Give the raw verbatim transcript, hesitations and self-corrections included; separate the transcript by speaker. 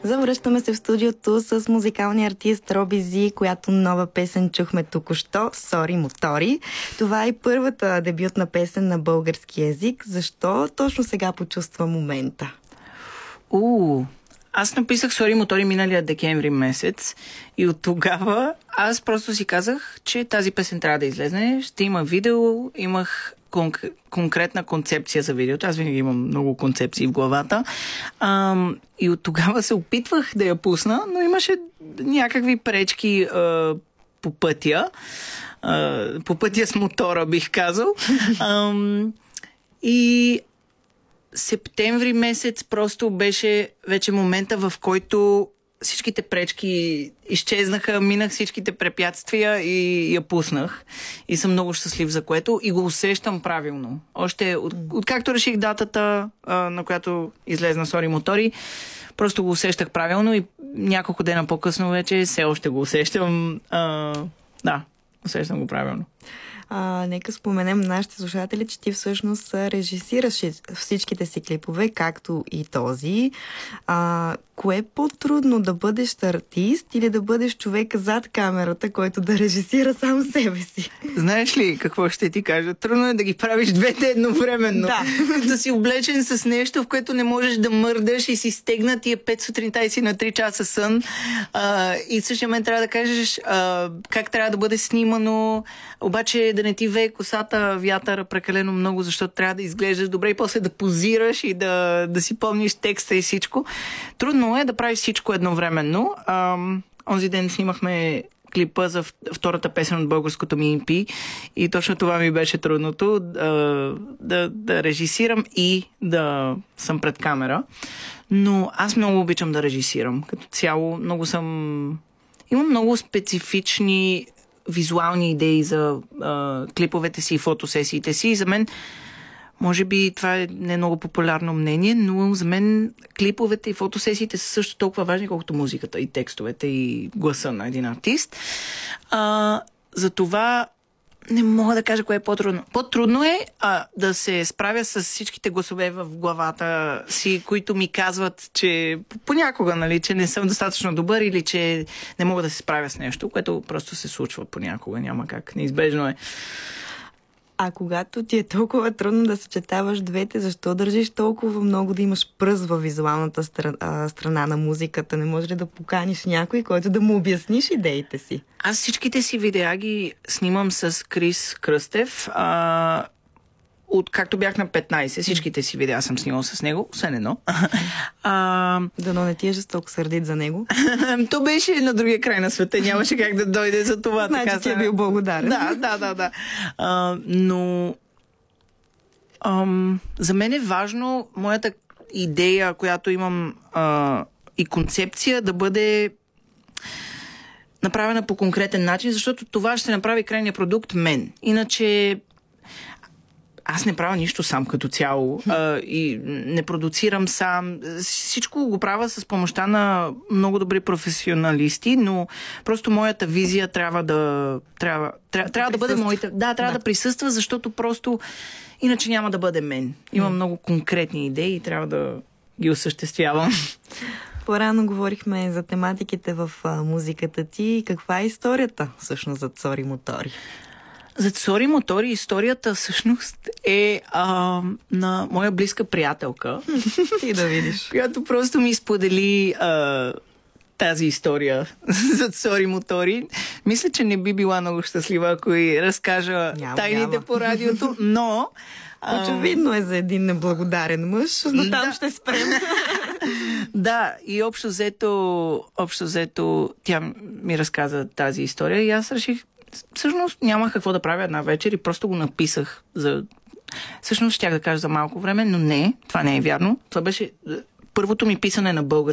Speaker 1: Завръщаме се в студиото с музикалния артист Роби Зи, която нова песен чухме току-що, Сори Мотори. Това е първата дебютна песен на български език. Защо точно сега почувства момента?
Speaker 2: У, аз написах Сори Мотори миналия декември месец и от тогава аз просто си казах, че тази песен трябва да излезне. Ще има видео, имах конк- конкретна концепция за видеото. Аз винаги имам много концепции в главата. Ам, и от тогава се опитвах да я пусна, но имаше някакви пречки а, по пътя. А, по пътя с мотора, бих казал. Ам, и септември месец просто беше вече момента, в който всичките пречки изчезнаха, минах всичките препятствия и я пуснах. И съм много щастлив за което и го усещам правилно. Още от, откакто реших датата, а, на която излезна Сори Мотори, просто го усещах правилно и няколко дена по-късно вече все още го усещам. А, да, усещам го правилно.
Speaker 1: А, нека споменем нашите слушатели, че ти всъщност режисираш всичките си клипове, както и този. А, кое е по-трудно, да бъдеш артист или да бъдеш човек зад камерата, който да режисира сам себе си?
Speaker 2: Знаеш ли какво ще ти кажа? Трудно е да ги правиш двете едновременно.
Speaker 1: Да.
Speaker 2: Да си облечен с нещо, в което не можеш да мърдаш и си стегнат и е пет сутринта и си на три часа сън. А, и в същия момент трябва да кажеш а, как трябва да бъде снимано, обаче да не ти вее косата вятъра прекалено много, защото трябва да изглеждаш добре и после да позираш и да, да си помниш текста и всичко. Трудно е да правиш всичко едновременно. А, онзи ден снимахме клипа за втората песен от българското ми и пи и точно това ми беше трудното, да, да, да режисирам и да съм пред камера. Но аз много обичам да режисирам. Като цяло много съм... Имам много специфични визуални идеи за а, клиповете си и фотосесиите си. И за мен, може би това е не много популярно мнение, но за мен клиповете и фотосесиите са също толкова важни, колкото музиката и текстовете и гласа на един артист. А, затова не мога да кажа кое е по-трудно. По-трудно е а, да се справя с всичките гласове в главата си, които ми казват, че понякога, нали, че не съм достатъчно добър или че не мога да се справя с нещо, което просто се случва понякога. Няма как. Неизбежно е.
Speaker 1: А когато ти е толкова трудно да съчетаваш двете, защо държиш толкова много да имаш пръст във визуалната страна, страна на музиката? Не може ли да поканиш някой, който да му обясниш идеите си?
Speaker 2: Аз всичките си видеа ги снимам с Крис Кръстев. А, от както бях на петнайсет, всичките си видеа съм снимал с него, освен едно. А,
Speaker 1: Дано не ти е жестоко сърдит за него.
Speaker 2: То беше на другия край на света, нямаше как да дойде за това.
Speaker 1: Значи
Speaker 2: така,
Speaker 1: ти е бил благодарен.
Speaker 2: Да, да, да. да. А, но ам, за мен е важно моята идея, която имам а, и концепция да бъде направена по конкретен начин, защото това ще направи крайния продукт мен. Иначе аз не правя нищо сам като цяло а, и не продуцирам сам. Всичко го правя с помощта на много добри професионалисти, но просто моята визия трябва да трябва, трябва, трябва да бъде моята. Да, трябва да. да присъства, защото просто иначе няма да бъде мен. Имам много конкретни идеи и трябва да ги осъществявам.
Speaker 1: По-рано говорихме за тематиките в а, музиката ти. Каква е историята всъщност за Сори Мотори?
Speaker 2: За Сори Мотори историята всъщност е а, на моя близка приятелка.
Speaker 1: И да видиш.
Speaker 2: Която просто ми сподели а, тази история за Сори Мотори. Мисля, че не би била много щастлива, ако и разкажа няма, тайните няма. По радиото, но...
Speaker 1: А... Очевидно е за един неблагодарен мъж, но там да. Ще спрем.
Speaker 2: Да, и общо взето, общо взето тя ми разказа тази история и аз реших, всъщност нямах какво да правя една вечер и просто го написах за... Всъщност щях да кажа за малко време, но не, това не е вярно. Това беше първото ми писане на български.